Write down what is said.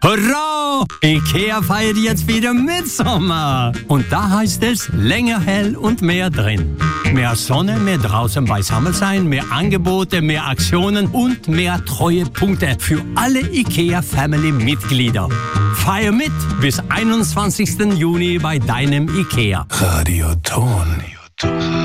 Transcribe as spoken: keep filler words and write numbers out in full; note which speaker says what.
Speaker 1: Hurra! IKEA feiert jetzt wieder Mitsommer. Und da heißt es länger hell und mehr drin. Mehr Sonne, mehr draußen beisammen sein, mehr Angebote, mehr Aktionen und mehr Treuepunkte für alle IKEA-Family-Mitglieder. Feier mit bis einundzwanzigsten Juni bei deinem IKEA.
Speaker 2: Radio Ton.